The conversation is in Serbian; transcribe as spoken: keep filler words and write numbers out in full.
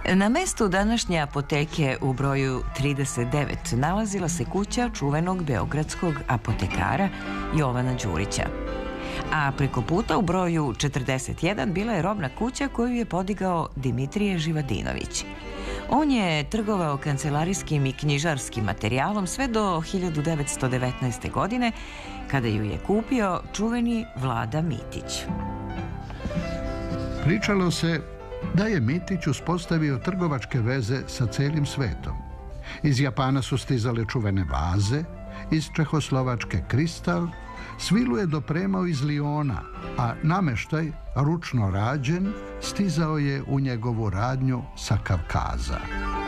Na mestu današnje apoteke u broju trideset devet nalazila se kuća čuvenog beogradskog apotekara Jovana Đurića. A preko puta u broju četrdeset jedan bila je robna kuća koju je podigao Dimitrije Živadinović. On je trgovao kancelarijskim i knjižarskim materijalom sve do hiljadu devetsto devetnaeste. godine, kada ju je kupio čuveni Vlada Mitić. Pričalo se da je Mitić uspostavio trgovačke veze sa celim svetom. Iz Japana su stizale čuvene vaze, iz Čehoslovačke kristal, svilu je dopremao iz Liona, a nameštaj, ručno rađen, stizao je u njegovu radnju sa Kavkaza.